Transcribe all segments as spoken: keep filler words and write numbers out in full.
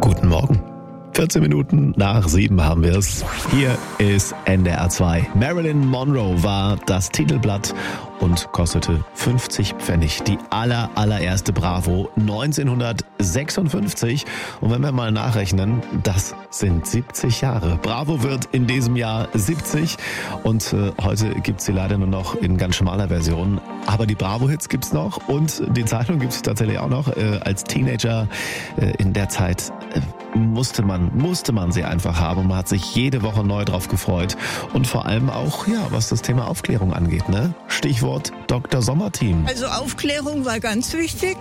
Guten Morgen. vierzehn Minuten nach sieben haben wir es. Hier ist N D R zwei. Marilyn Monroe war das Titelblatt und kostete fünfzig Pfennig. Die aller, allererste Bravo neunzehnhundertsechsundfünfzig. Und wenn wir mal nachrechnen, das sind siebzig Jahre. Bravo wird in diesem Jahr siebzig und äh, heute gibt's sie leider nur noch in ganz schmaler Version. Aber die Bravo-Hits gibt's noch und die Zeitung gibt's tatsächlich auch noch. Äh, als Teenager äh, in der Zeit äh, musste man, musste man sie einfach haben und man hat sich jede Woche neu drauf gefreut. Und vor allem auch, ja, was das Thema Aufklärung angeht, ne? Stichwort Doktor Sommer-Team. Also Aufklärung war ganz wichtig.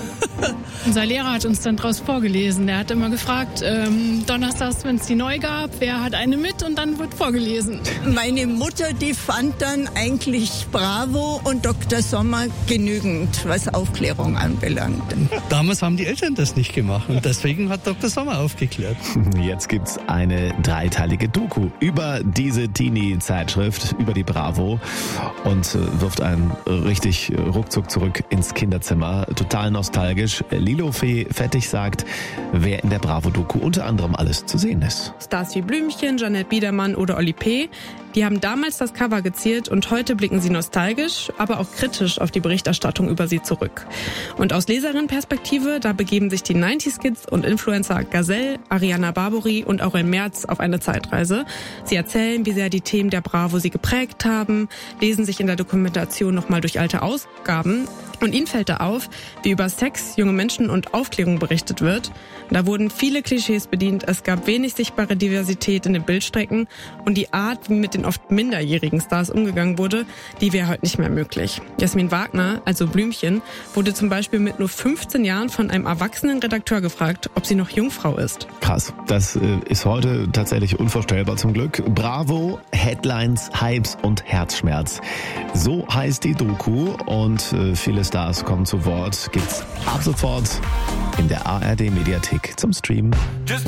Unser Lehrer hat uns dann draus vorgelesen. Der hat immer gefragt, ähm, donnerstags, wenn es die neu gab, wer hat eine mit und dann wird vorgelesen. Meine Mutter, die fand dann eigentlich Bravo und Doktor Sommer genügend, was Aufklärung anbelangt. Damals haben die Eltern das nicht gemacht und deswegen hat Doktor Sommer aufgeklärt. Jetzt gibt's eine dreiteilige Doku über diese Teenie-Zeitschrift, über die Bravo und äh, wirft einen richtig ruckzuck zurück ins Kinderzimmer. Total nostalgisch. Lilo Fee Fettig sagt, wer in der Bravo-Doku unter anderem alles zu sehen ist. Stars wie Blümchen, Jeanette Biedermann oder Oli P., die haben damals das Cover geziert und heute blicken sie nostalgisch, aber auch kritisch auf die Berichterstattung über sie zurück. Und aus Leserinnenperspektive, da begeben sich die neunziger-Kids und Influencer Gazelle, Ariana Barbori und Aurel Merz auf eine Zeitreise. Sie erzählen, wie sehr die Themen der Bravo sie geprägt haben, lesen sich in der Dokumentation nochmal durch alte Ausgaben. Und ihnen fällt da auf, wie über Sex, junge Menschen und Aufklärung berichtet wird. Da wurden viele Klischees bedient, es gab wenig sichtbare Diversität in den Bildstrecken und die Art, wie mit den oft minderjährigen Stars umgegangen wurde, die wäre heute nicht mehr möglich. Jasmin Wagner, also Blümchen, wurde zum Beispiel mit nur fünfzehn Jahren von einem erwachsenen Redakteur gefragt, ob sie noch Jungfrau ist. Krass, das äh, ist heute tatsächlich unvorstellbar zum Glück. Bravo, Headlines, Hypes und Herzschmerz. So heißt die Doku und äh, viele Stars kommen zu Wort. Gibt's ab sofort in der A R D Mediathek zum Streamen. Just